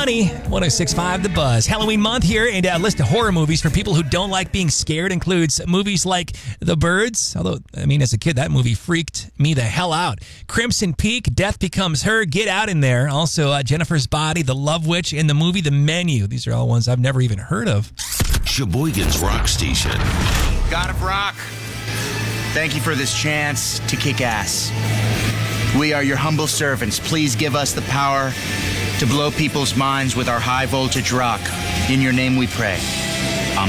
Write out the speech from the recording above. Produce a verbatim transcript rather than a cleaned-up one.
Money, one oh six point five The Buzz. Halloween month here, and a list of horror movies for people who don't like being scared includes movies like The Birds, although, I mean, as a kid, that movie freaked me the hell out. Crimson Peak, Death Becomes Her, Get Out in there. Also, uh, Jennifer's Body, The Love Witch, and the movie The Menu. These are all ones I've never even heard of. Sheboygan's Rock Station. God of Rock, thank you for this chance to kick ass. We are your humble servants. Please give us the power to blow people's minds with our high voltage rock. In your name we pray.